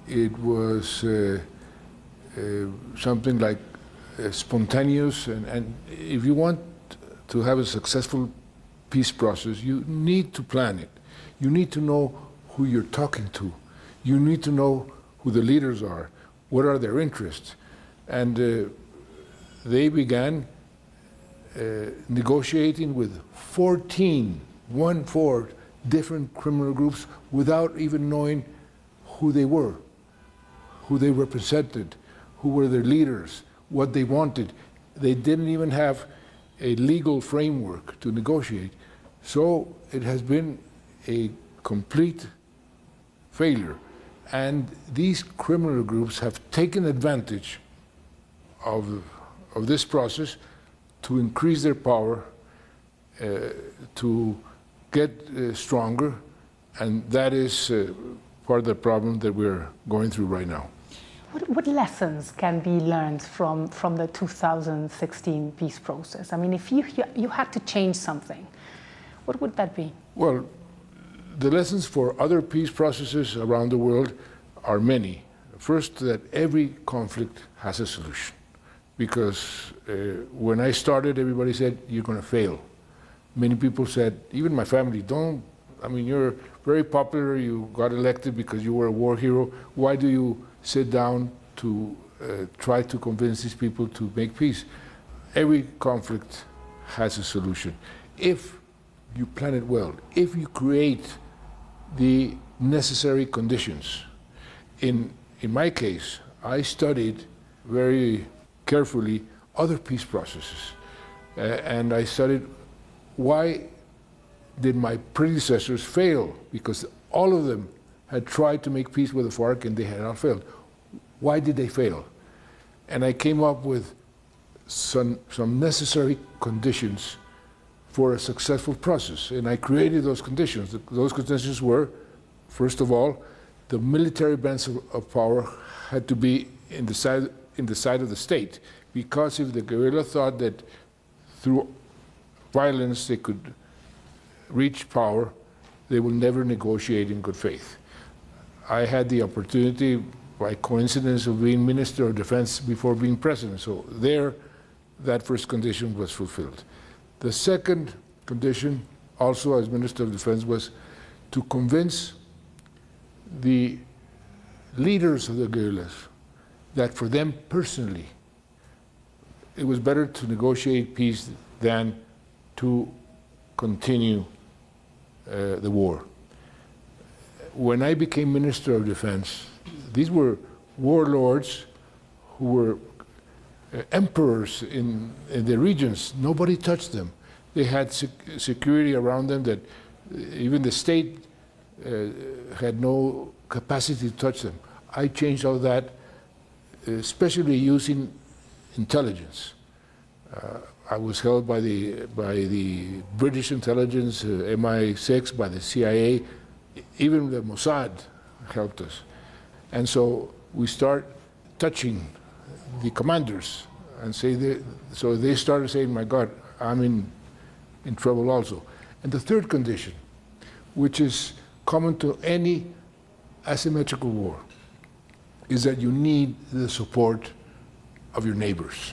it was something like spontaneous, and if you want to have a successful peace process, you need to plan it. You need to know who you're talking to. You need to know who the leaders are, what are their interests. And they began negotiating with 14 different criminal groups without even knowing who they were, who they represented, who were their leaders, what they wanted. They didn't even have a legal framework to negotiate. So it has been a complete failure. And these criminal groups have taken advantage of this process to increase their power, to get stronger, and that is part of the problem that we're going through right now. What lessons can be learned from the 2016 peace process? I mean, if you had to change something, what would that be? Well, the lessons for other peace processes around the world are many. First, that every conflict has a solution. Because when I started, everybody said, you're going to fail. Many people said, even my family, you're very popular, you got elected because you were a war hero. Why do you sit down to try to convince these people to make peace? Every conflict has a solution. If you plan it well, if you create the necessary conditions. In my case, I studied very carefully other peace processes. And I studied why did my predecessors fail? Because all of them had tried to make peace with the FARC and they had not failed. Why did they fail? And I came up with some necessary conditions for a successful process. And I created those conditions. Those conditions were, first of all, the military balance of power had to be in the side of the state, because if the guerrilla thought that through violence they could reach power, they would never negotiate in good faith. I had the opportunity, by coincidence, of being Minister of Defense before being President, so there, that first condition was fulfilled. The second condition, also as Minister of Defense, was to convince the leaders of the guerrillas that for them personally, it was better to negotiate peace than to continue the war. When I became Minister of Defense, these were warlords who were emperors in the regions. Nobody touched them. They had security around them that even the state had no capacity to touch them. I changed all that, especially using intelligence. I was held by the British intelligence, MI6, by the CIA, even the Mossad helped us. And so we start touching the commanders, and so they started saying, my God, I'm in trouble also. And the third condition, which is common to any asymmetrical war, is that you need the support of your neighbors.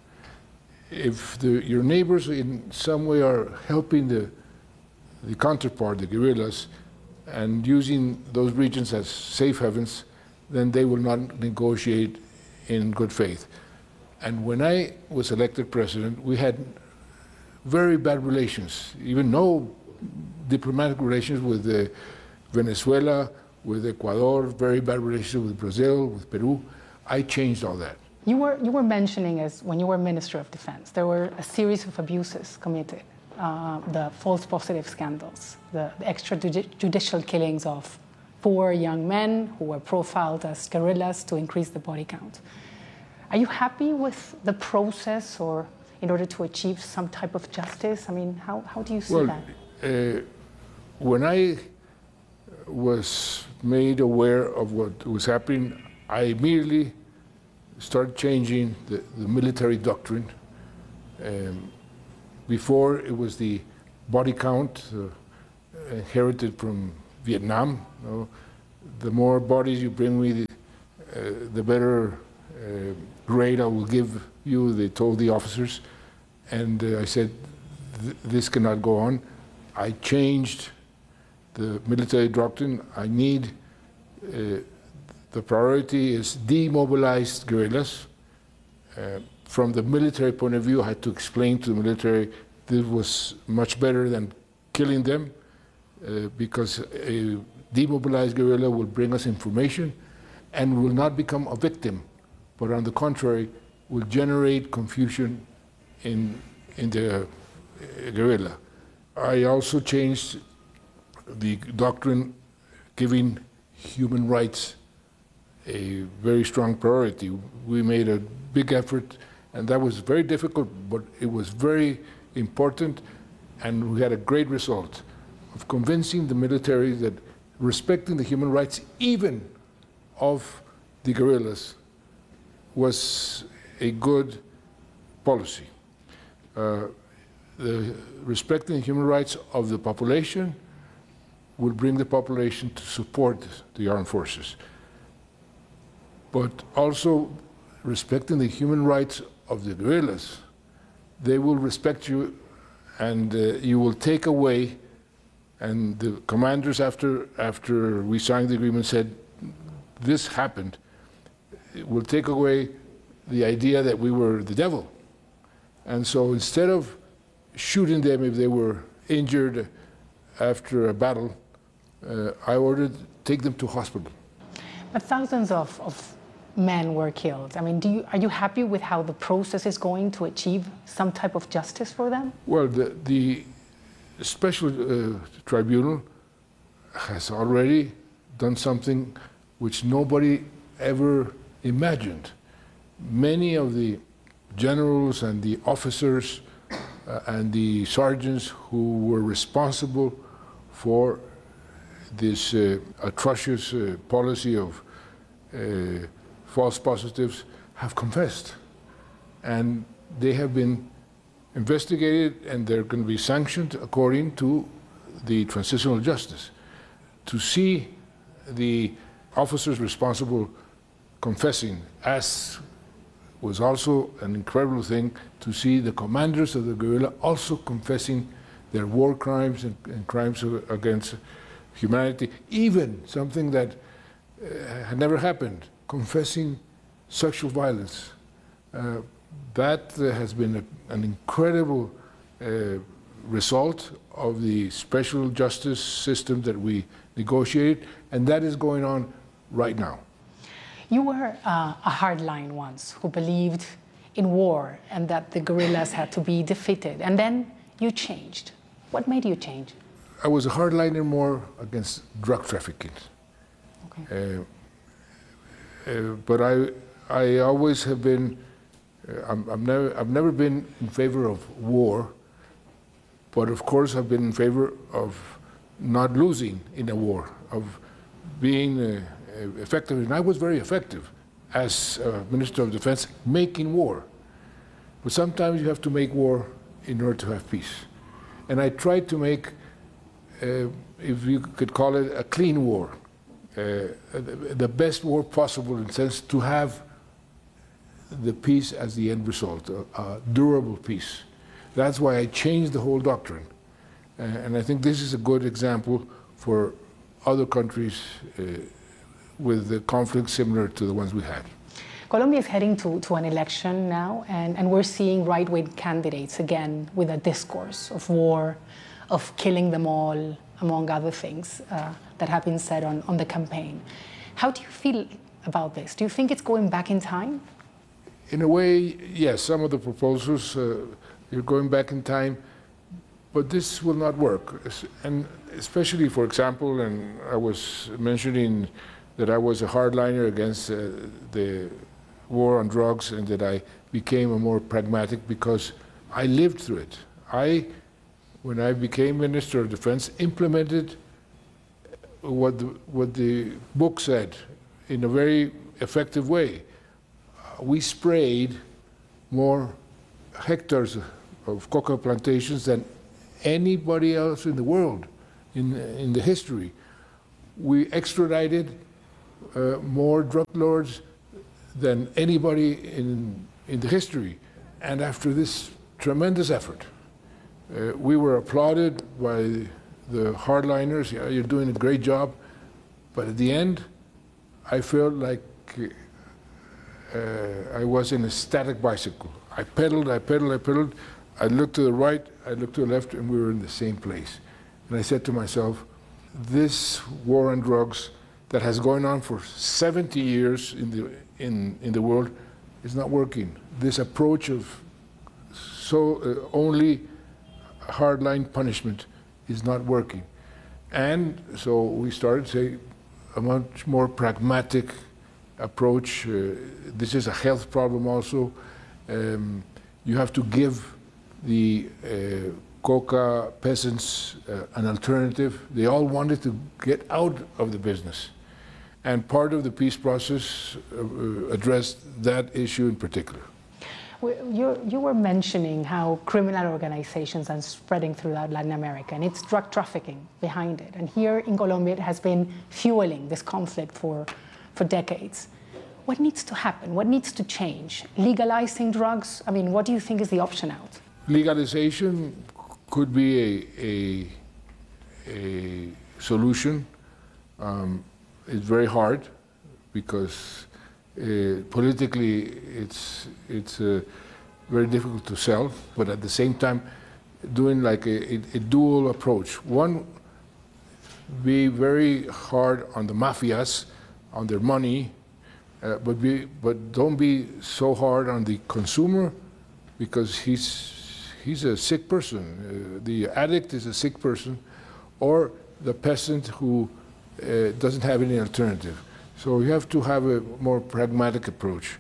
If your neighbors in some way are helping the counterpart, the guerrillas, and using those regions as safe havens, then they will not negotiate in good faith. And when I was elected president, we had very bad relations, even no diplomatic relations with Venezuela, with Ecuador, very bad relations with Brazil, with Peru. I changed all that. You were mentioning, as when you were Minister of Defense, there were a series of abuses committed, the false positive scandals, the extrajudicial killings of 4 young men who were profiled as guerrillas to increase the body count. Are you happy with the process, or in order to achieve some type of justice? I mean, how do you see that? When I was made aware of what was happening, I immediately started changing the military doctrine. Before, it was the body count inherited from Vietnam. The more bodies you bring me, the better grade I will give you, they told the officers. And I said, this cannot go on. I changed the military doctrine. I need, the priority is demobilized guerrillas. From the military point of view, I had to explain to the military this was much better than killing them, because a demobilized guerrilla will bring us information and will not become a victim, but on the contrary, will generate confusion in the guerrilla. I also changed the doctrine, giving human rights a very strong priority. We made a big effort, and that was very difficult, but it was very important, and we had a great result of convincing the military that respecting the human rights, even of the guerrillas, was a good policy. The respecting the human rights of the population will bring the population to support the armed forces. But also respecting the human rights of the guerrillas, they will respect you, and you will take away, and the commanders after we signed the agreement said, this happened, it will take away the idea that we were the devil. And so instead of shooting them if they were injured after a battle, I ordered take them to hospital. But thousands of men were killed. I mean, are you happy with how the process is going to achieve some type of justice for them? Well, the special tribunal has already done something which nobody ever imagined. Many of the generals and the officers and the sergeants who were responsible for this atrocious policy of false positives have confessed. And they have been investigated, and they're going to be sanctioned according to the transitional justice. To see the officers responsible confessing, as was also an incredible thing to see the commanders of the guerrilla also confessing their war crimes and crimes against humanity, even something that had never happened, confessing sexual violence. That has been an incredible result of the special justice system that we negotiated, and that is going on right now. You were a hardline once who believed in war and that the guerrillas had to be defeated, and then you changed. What made you change? I was a hardliner more against drug trafficking. Okay. But I always have been, I've never been in favor of war, but of course I've been in favor of not losing in a war, of being effective, and I was very effective as Minister of Defense making war. But sometimes you have to make war in order to have peace. And I tried to make, if you could call it, a clean war, the best war possible in the sense to have the peace as the end result, a durable peace. That's why I changed the whole doctrine. And I think this is a good example for other countries with the conflicts similar to the ones we had. Colombia is heading to an election now, and we're seeing right-wing candidates again with a discourse of war, of killing them all, among other things that have been said on the campaign. How do you feel about this? Do you think it's going back in time? In a way, yes, some of the proposals, you're going back in time, but this will not work. And especially, for example, and I was mentioning that I was a hardliner against the war on drugs, and that I became a more pragmatic because I lived through it. When I became Minister of Defense, implemented what the book said in a very effective way. We sprayed more hectares of coca plantations than anybody else in the world in the history. We extradited more drug lords than anybody in the history. And after this tremendous effort, we were applauded by the hardliners. Yeah, you're doing a great job. But at the end, I felt like I was in a static bicycle. I pedaled. I looked to the right, I looked to the left, and we were in the same place. And I said to myself, this war on drugs that has gone on for 70 years in the world is not working. This approach of only hardline punishment is not working. And so we started to say a much more pragmatic approach. This is a health problem also. You have to give the coca peasants an alternative. They all wanted to get out of the business. And part of the peace process addressed that issue in particular. You were mentioning how criminal organizations are spreading throughout Latin America, and it's drug trafficking behind it. And here in Colombia, it has been fueling this conflict for decades. What needs to happen? What needs to change? Legalizing drugs? I mean, what do you think is the option out? Legalization could be a solution. It's very hard because politically it's very difficult to sell, but at the same time doing like a dual approach. One, be very hard on the mafias, on their money, but don't be so hard on the consumer, because he's a sick person. The addict is a sick person, or the peasant who doesn't have any alternative. So you have to have a more pragmatic approach.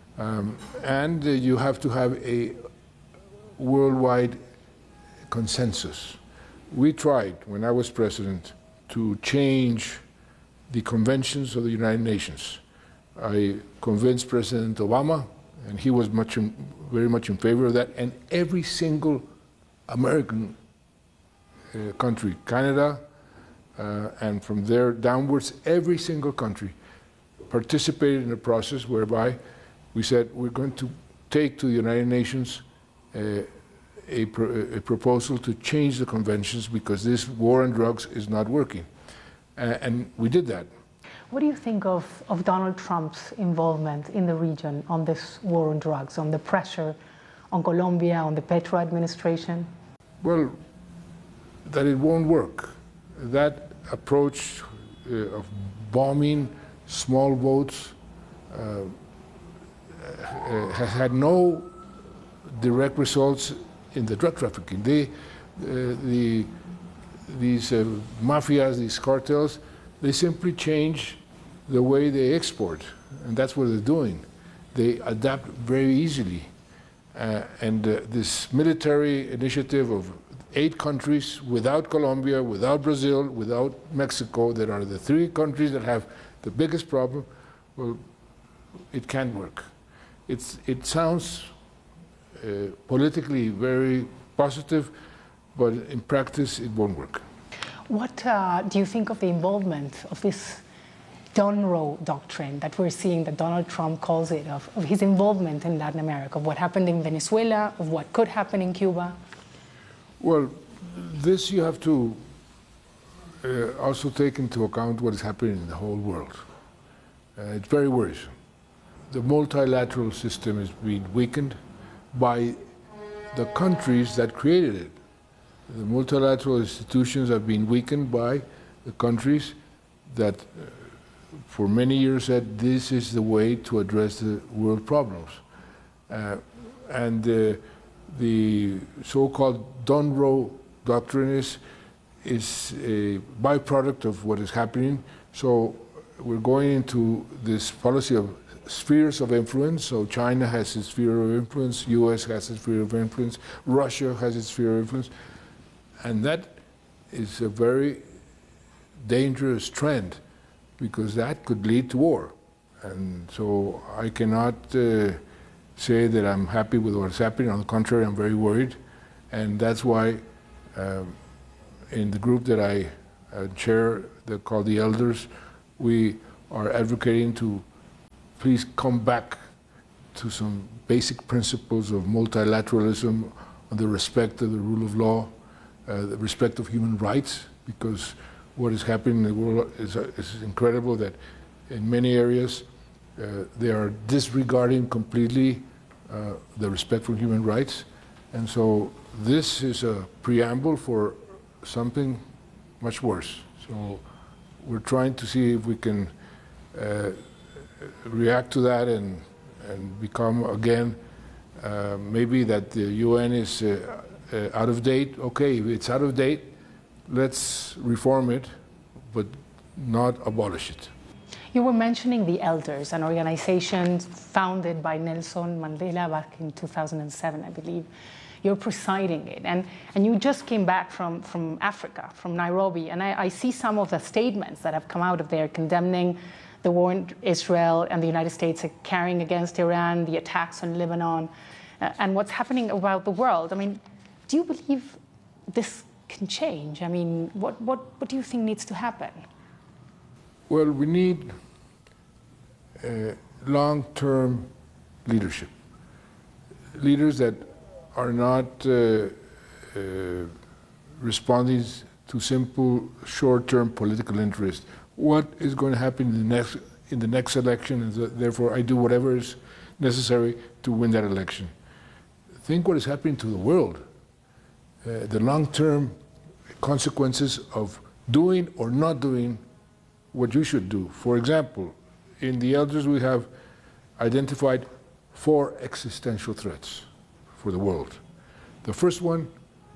And you have to have a worldwide consensus. We tried, when I was president, to change the conventions of the United Nations. I convinced President Obama, and he was very much in favor of that, and every single American country, Canada, and from there downwards, every single country participated in a process whereby we said we're going to take to the United Nations a proposal to change the conventions because this war on drugs is not working. And we did that. What do you think of Donald Trump's involvement in the region on this war on drugs, on the pressure on Colombia, on the Petro administration? Well, that it won't work. That approach of bombing small boats has had no direct results in the drug trafficking. These mafias, these cartels, they simply change the way they export, and that's what they're doing. They adapt very easily. This military initiative of 8 countries, without Colombia, without Brazil, without Mexico, that are the 3 countries that have the biggest problem, well, it can't work. It sounds politically very positive, but in practice it won't work. What do you think of the involvement of this Donroe doctrine that we're seeing, that Donald Trump calls it, of his involvement in Latin America, of what happened in Venezuela, of what could happen in Cuba? Well, this you have to also take into account what is happening in the whole world. It's very worrisome. The multilateral system is being weakened by the countries that created it. The multilateral institutions have been weakened by the countries that for many years said this is the way to address the world problems. The so-called Donroe doctrine is a byproduct of what is happening. So we're going into this policy of spheres of influence. So China has its sphere of influence, US has its sphere of influence, Russia has its sphere of influence. And that is a very dangerous trend, because that could lead to war. And so I cannot say that I'm happy with what's happening. On the contrary, I'm very worried. And that's why in the group that I chair, called the Elders, we are advocating to please come back to some basic principles of multilateralism, the respect of the rule of law, the respect of human rights, because what is happening in the world is incredible that in many areas they are disregarding completely the respect for human rights. And so this is a preamble for something much worse. So we're trying to see if we can react to that and become again, maybe that the UN is out of date. Okay, if it's out of date, let's reform it, but not abolish it. You were mentioning the Elders, an organization founded by Nelson Mandela back in 2007, I believe. You're presiding it, and you just came back from Africa, from Nairobi, and I see some of the statements that have come out of there condemning the war in Israel and the United States are carrying against Iran, the attacks on Lebanon, and what's happening around the world. I mean, do you believe this can change? I mean, what do you think needs to happen? Well, we need long-term leadership. Leaders that are not responding to simple short-term political interest. What is going to happen in the next election, and therefore I do whatever is necessary to win that election. Think what is happening to the world. The long-term consequences of doing or not doing what you should do. For example, in the Elders we have identified 4 existential threats for the world. The first one,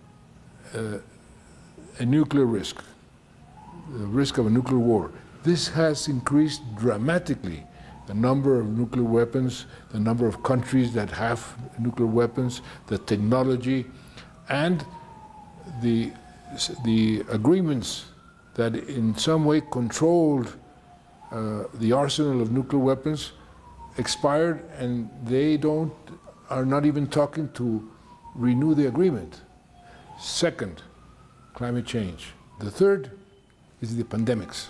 a nuclear risk, the risk of a nuclear war. This has increased dramatically. The number of nuclear weapons, the number of countries that have nuclear weapons, the technology, and the agreements that in some way controlled the arsenal of nuclear weapons expired, and they are not even talking to renew the agreement. Second, climate change. The third is the pandemics.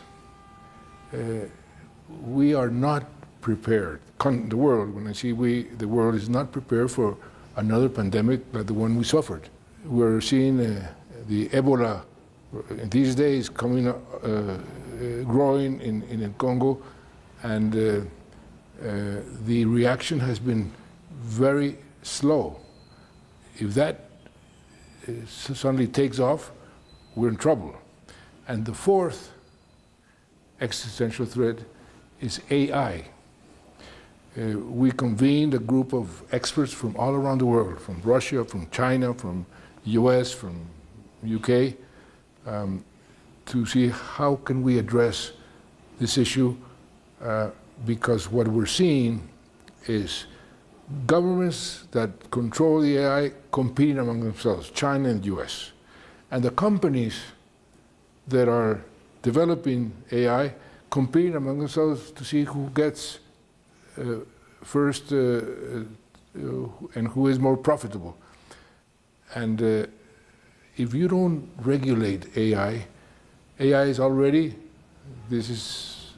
We are not prepared. The world, when I say we, the world is not prepared for another pandemic like the one we suffered. We're seeing the Ebola these days coming, growing in Congo, and the reaction has been very slow. If that suddenly takes off, we're in trouble. And the fourth existential threat is AI. We convened a group of experts from all around the world, from Russia, from China, from US, from UK, to see how can we address this issue, because what we're seeing is governments that control the AI competing among themselves, China and US. And the companies that are developing AI competing among themselves to see who gets first and who is more profitable. And if you don't regulate AI is already, this is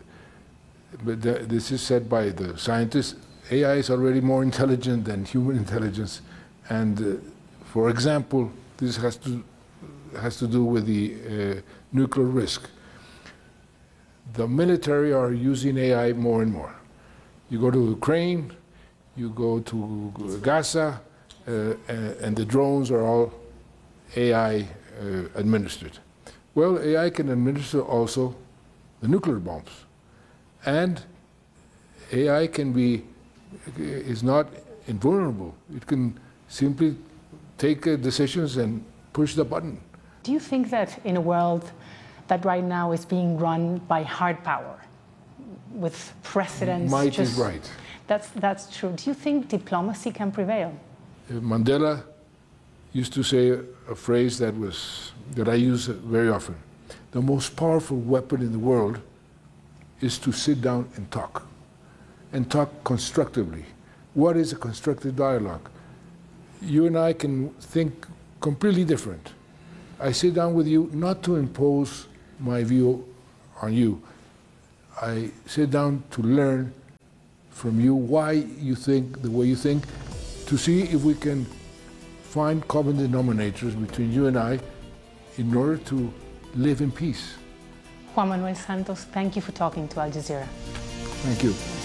said by the scientists, AI is already more intelligent than human intelligence. And for example, this has to do with the nuclear risk. The military are using AI more and more. You go to Ukraine, you go to Gaza, and the drones are all AI administered. Well, AI can administer also the nuclear bombs. And AI is not invulnerable. It can simply take decisions and push the button. Do you think that in a world that right now is being run by hard power, with presidents? Might is right. That's true. Do you think diplomacy can prevail? Mandela used to say a phrase that I use very often. The most powerful weapon in the world is to sit down and talk constructively. What is a constructive dialogue? You and I can think completely different. I sit down with you not to impose my view on you. I sit down to learn from you why you think the way you think, to see if we can find common denominators between you and I in order to live in peace. Juan Manuel Santos, thank you for talking to Al Jazeera. Thank you.